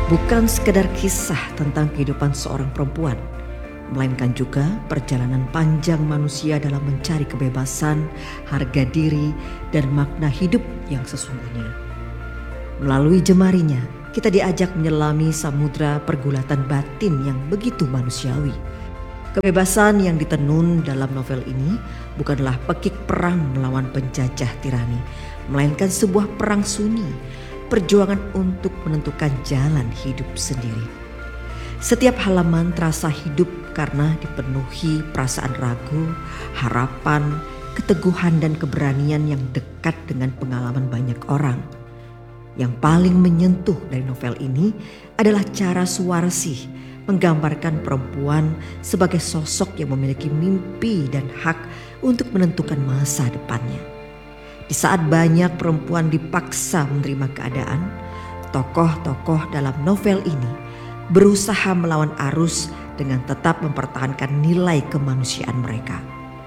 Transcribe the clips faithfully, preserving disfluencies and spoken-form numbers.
Bukan sekedar kisah tentang kehidupan seorang perempuan, melainkan juga perjalanan panjang manusia dalam mencari kebebasan, harga diri, dan makna hidup yang sesungguhnya. Melalui jemarinya, kita diajak menyelami samudra pergulatan batin yang begitu manusiawi. Kebebasan yang ditenun dalam novel ini bukanlah pekik perang melawan penjajah tirani, melainkan sebuah perang sunyi, perjuangan untuk menentukan jalan hidup sendiri. Setiap halaman terasa hidup karena dipenuhi perasaan ragu, harapan, keteguhan dan keberanian yang dekat dengan pengalaman banyak orang. Yang paling menyentuh dari novel ini adalah cara Suwarsih menggambarkan perempuan sebagai sosok yang memiliki mimpi dan hak untuk menentukan masa depannya. Di saat banyak perempuan dipaksa menerima keadaan, tokoh-tokoh dalam novel ini berusaha melawan arus dengan tetap mempertahankan nilai kemanusiaan mereka.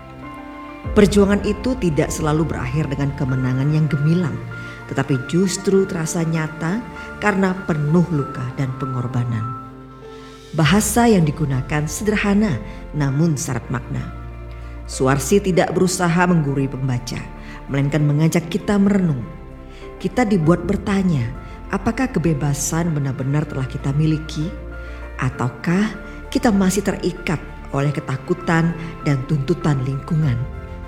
Perjuangan itu tidak selalu berakhir dengan kemenangan yang gemilang, tetapi justru terasa nyata karena penuh luka dan pengorbanan. Bahasa yang digunakan sederhana namun syarat makna. Suwarsih tidak berusaha menggurui pembaca, melainkan mengajak kita merenung. Kita dibuat bertanya, apakah kebebasan benar-benar telah kita miliki? Ataukah kita masih terikat oleh ketakutan dan tuntutan lingkungan?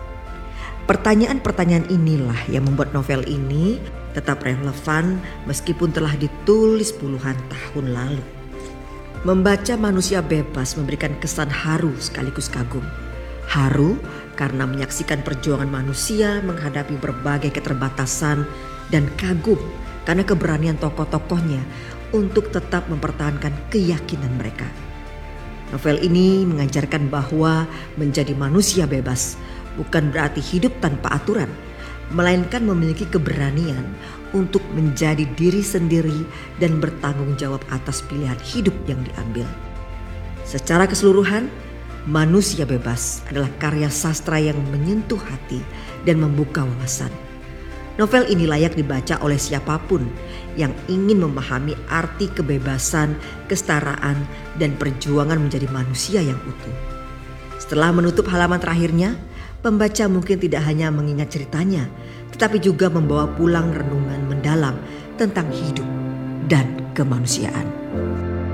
Pertanyaan-pertanyaan inilah yang membuat novel ini tetap relevan meskipun telah ditulis puluhan tahun lalu. Membaca Manusia Bebas memberikan kesan haru sekaligus kagum. Haru karena menyaksikan perjuangan manusia menghadapi berbagai keterbatasan, dan kagum karena keberanian tokoh-tokohnya untuk tetap mempertahankan keyakinan mereka. Novel ini mengajarkan bahwa menjadi manusia bebas bukan berarti hidup tanpa aturan, melainkan memiliki keberanian untuk menjadi diri sendiri dan bertanggung jawab atas pilihan hidup yang diambil. Secara keseluruhan, Manusia Bebas adalah karya sastra yang menyentuh hati dan membuka wawasan. Novel ini layak dibaca oleh siapapun yang ingin memahami arti kebebasan, kesetaraan, dan perjuangan menjadi manusia yang utuh. Setelah menutup halaman terakhirnya, pembaca mungkin tidak hanya mengingat ceritanya, tetapi juga membawa pulang renungan mendalam tentang hidup dan kemanusiaan.